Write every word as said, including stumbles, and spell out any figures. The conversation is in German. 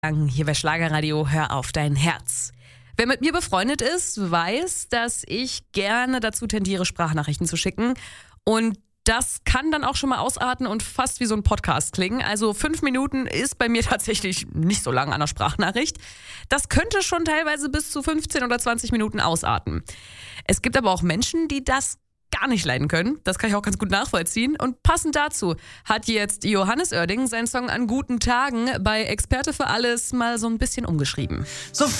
Hier bei Schlagerradio, hör auf dein Herz. Wer mit mir befreundet ist, weiß, dass ich gerne dazu tendiere, Sprachnachrichten zu schicken. Und das kann dann auch schon mal ausarten und fast wie so ein Podcast klingen. Also fünf Minuten ist bei mir tatsächlich nicht so lang an der Sprachnachricht. Das könnte schon teilweise bis zu fünfzehn oder zwanzig Minuten ausarten. Es gibt aber auch Menschen, die das gar nicht leiden können. Das kann ich auch ganz gut nachvollziehen. Und passend dazu hat jetzt Johannes Oerding seinen Song An guten Tagen bei Experte für alles mal so ein bisschen umgeschrieben. So